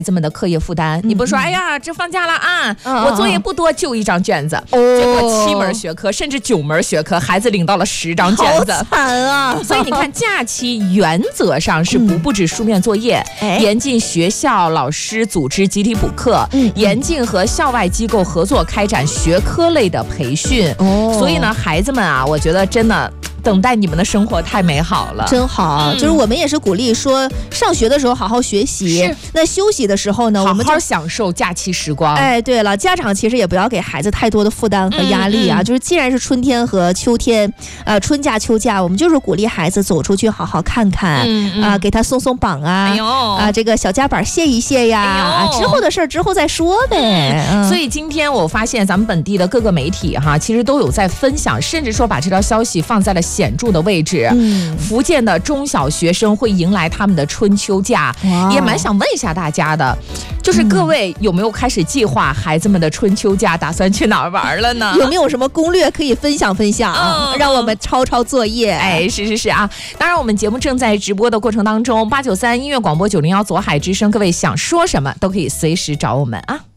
子们的课业负担，你不说哎呀这放假了啊，我作业不多，就一张卷子，结果7门学科甚至9门学科，孩子领到了10张卷子， 好惨啊！ 所以你看，假期原则上是不布置书面作业，严禁学校老师组织集体补课，严禁和校外机构合作开展学科类的培训。所以呢，孩子们啊，我觉得真的等待你们的生活太美好了， 真好。就是我们也是鼓励说，上学的时候好好学习，那休息的时候呢，我们好好享受假期时光。 哎，对了，家长其实也不要给孩子太多的负担和压力啊。就是既然是春天和秋天，春假秋假，我们就是鼓励孩子走出去好好看看，给他松松绑啊，这个小夹板卸一卸呀，之后的事儿之后再说呗。 所以今天我发现咱们本地的各个媒体哈，其实都有在分享，甚至说把这条消息放在了显著的位置。福建的中小学生会迎来他们的春秋假，也蛮想问一下大家的，就是各位有没有开始计划孩子们的春秋假打算去哪儿玩了呢？ 有没有什么攻略可以分享分享，让我们抄作业？ 哎，是啊，当然我们节目正在直播的过程当中，893音乐广播901左海之声，各位想说什么都可以随时找我们啊。